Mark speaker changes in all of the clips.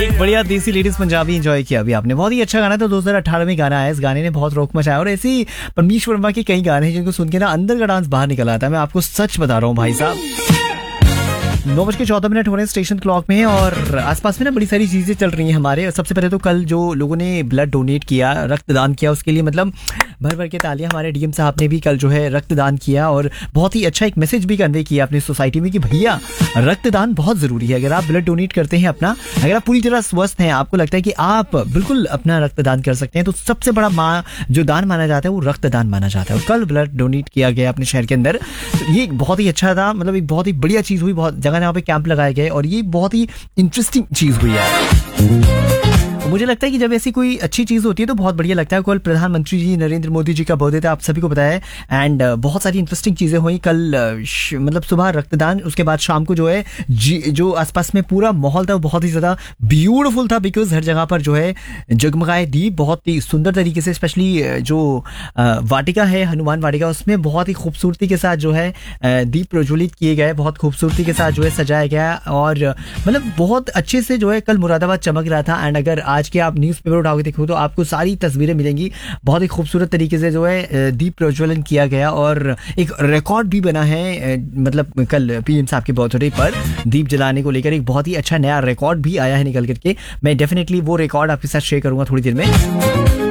Speaker 1: एक बढ़िया देसी लेडीज पंजाबी एंजॉय किया अभी आपने। बहुत ही अच्छा गाना था, 2018 में गाना आया। इस गाने ने बहुत रोक मचाया और ऐसे ही परमीश वर्मा के कई गाने हैं जिनको सुन के ना अंदर का डांस बाहर निकल आता है। मैं आपको सच बता रहा हूँ भाई साहब। 9:14 हो रहे हैं स्टेशन क्लॉक में और आसपास में ना बड़ी सारी चीजें चल रही हैं हमारे। सबसे पहले तो कल जो लोगों ने ब्लड डोनेट किया, रक्तदान किया, उसके लिए मतलब भर भर के तालियां। हमारे डीएम साहब ने भी कल जो है रक्तदान किया और बहुत ही अच्छा एक मैसेज भी कन्वे किया अपनी सोसाइटी में कि भैया रक्तदान बहुत जरूरी है। अगर आप ब्लड डोनेट करते हैं अपना, अगर आप पूरी तरह स्वस्थ हैं, आपको लगता है कि आप बिल्कुल अपना रक्तदान कर सकते हैं, तो सबसे बड़ा जो दान माना जाता है वो रक्तदान माना जाता है। और कल ब्लड डोनेट किया गया अपने शहर के अंदर। ये बहुत ही अच्छा था, मतलब एक बहुत ही बढ़िया चीज हुई। बहुत जगह यहाँ पे कैंप लगाए गए और ये बहुत ही इंटरेस्टिंग चीज हुई है। मुझे लगता है कि जब ऐसी कोई अच्छी चीज होती है तो बहुत बढ़िया लगता है। कल प्रधानमंत्री जी नरेंद्र मोदी जी का बर्थडे था, आप सभी को पता है। एंड बहुत सारी इंटरेस्टिंग चीजें हुई कल। मतलब सुबह रक्तदान, उसके बाद शाम को जो है जो आसपास में पूरा माहौल था वो बहुत ही ज्यादा ब्यूटीफुल था, बिकॉज हर जगह पर जो है जगमगाए दीप बहुत ही सुंदर तरीके से। स्पेशली जो वाटिका है, हनुमान वाटिका, उसमें बहुत ही खूबसूरती के साथ जो है दीप प्रज्वलित किए गए, बहुत खूबसूरती के साथ जो है सजाया गया और मतलब बहुत अच्छे से जो है कल मुरादाबाद चमक रहा था। एंड अगर आज के आप न्यूज़पेपर उठाओगे देखो तो आपको सारी तस्वीरें मिलेंगी। बहुत ही खूबसूरत तरीके से जो है दीप प्रज्वलन किया गया और एक रिकॉर्ड भी बना है। मतलब कल पीएम साहब के बर्थडे पर दीप जलाने को लेकर एक बहुत ही अच्छा नया रिकॉर्ड भी आया है निकल करके। मैं डेफिनेटली वो रिकॉर्ड आपके साथ शेयर करूंगा थोड़ी देर में।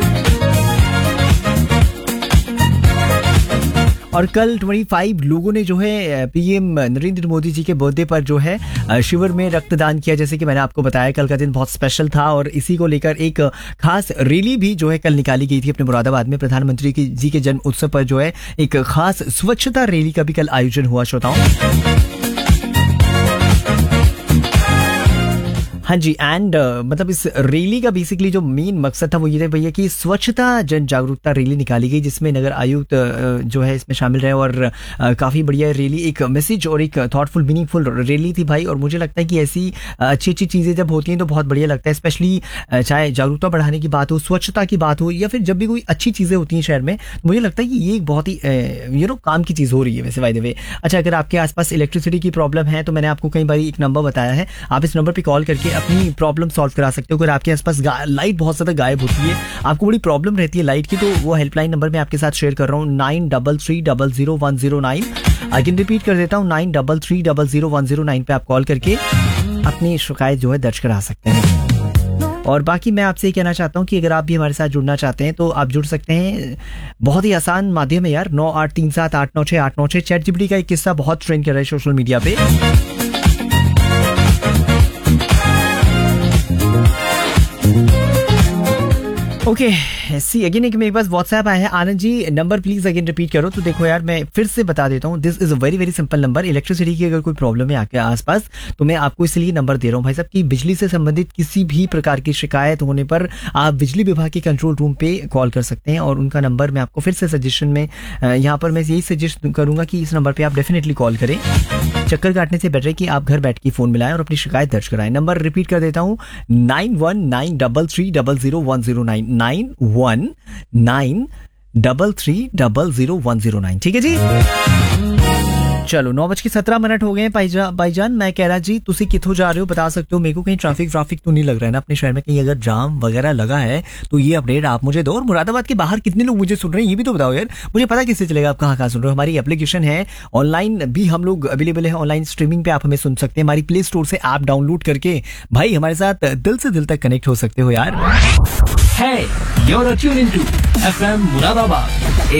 Speaker 1: और कल 25 लोगों ने जो है पीएम नरेंद्र मोदी जी के बर्थडे पर जो है शिविर में रक्तदान किया। जैसे कि मैंने आपको बताया कल का दिन बहुत स्पेशल था और इसी को लेकर एक खास रैली भी जो है कल निकाली गई थी अपने मुरादाबाद में। प्रधानमंत्री जी के जन्म उत्सव पर जो है एक खास स्वच्छता रैली का भी कल आयोजन हुआ श्रोताओं। हाँ जी। एंड मतलब इस रैली का बेसिकली जो मेन मकसद था वो ये था भैया कि स्वच्छता जन जागरूकता रैली निकाली गई, जिसमें नगर आयुक्त जो है इसमें शामिल रहे और काफ़ी बढ़िया रैली, एक मैसेज और एक थॉटफुल मीनिंगफुल रैली थी भाई। और मुझे लगता है कि ऐसी अच्छी अच्छी चीज़ें जब होती हैं तो बहुत बढ़िया लगता है। स्पेशली चाहे जागरूकता बढ़ाने की बात हो, स्वच्छता की बात हो, या फिर जब भी कोई अच्छी चीज़ें होती हैं शहर में, तो मुझे लगता है कि ये एक बहुत ही काम की चीज़ हो रही है वैसे बाय द वे। अच्छा, अगर आपके आसपास इलेक्ट्रिसिटी की प्रॉब्लम है तो मैंने आपको कई बार एक नंबर बताया है, आप इस नंबर पर कॉल करके अपनी प्रॉब्लम सॉल्व करा सकते हो। अगर आपके आसपास लाइट बहुत ज्यादा गायब होती है, आपको बड़ी प्रॉब्लम रहती है लाइट की, तो वो हेल्पलाइन नंबर मैं आपके साथ शेयर कर रहा हूँ 93300109। आई कैन रिपीट कर देता हूँ 93300109 पे आप कॉल करके अपनी शिकायत जो है दर्ज करा सकते हैं। और बाकी मैं आपसे ये कहना चाहता हूँ कि अगर आप भी हमारे साथ जुड़ना चाहते हैं तो आप जुड़ सकते हैं। बहुत ही आसान माध्यम है यार, 9837896896। चैटजीपीटी का एक किस्सा बहुत ट्रेंड कर रहा है सोशल मीडिया पे। ओके सी अगेन एक मेरे पास व्हाट्सएप आया है। Anand ji number please again repeat करो। तो देखो यार, मैं फिर से बता देता हूँ, this is a very very simple number. Electricity की अगर कोई प्रॉब्लम है आपके आसपास तो मैं आपको इसलिए नंबर दे रहा हूँ भाई साहब कि बिजली से संबंधित किसी भी प्रकार की शिकायत होने पर आप बिजली विभाग के कंट्रोल रूम पे कॉल कर सकते हैं। और उनका नंबर मैं आपको फिर से सजेशन में यहाँ पर मैं यही सजेस्ट करूंगा कि इस नंबर पर आप डेफिनेटली कॉल करें। चक्कर काटने से बेटर है कि आप घर बैठ के फोन मिलाएं और अपनी शिकायत दर्ज कराएं। नंबर रिपीट कर देता हूँ 9193300109 9193300109। ठीक है जी। चलो 9:17 हो गए हैं भाईजान। मैं कह रहा जी तुसी किथों जा रहे हो बता सकते हो मेरे को? कहीं ट्रैफिक तो नहीं लग रहा है ना अपने शहर में? कहीं अगर जाम वगैरह लगा है तो ये अपडेट आप मुझे दो। और मुरादाबाद के बाहर कितने लोग मुझे सुन रहे हैं ये भी तो बताओ यार, मुझे पता किससे चलेगा आप कहाँ सुन रहे हो। हमारी एप्लीकेशन है, ऑनलाइन भी हम लोग अवेलेबल है, ऑनलाइन स्ट्रीमिंग पे आप हमें सुन सकते हैं। हमारी प्ले स्टोर से ऐप डाउनलोड करके भाई हमारे साथ दिल से दिल तक कनेक्ट हो सकते हो यार।
Speaker 2: Hey, you're tuned into FM Muradabad.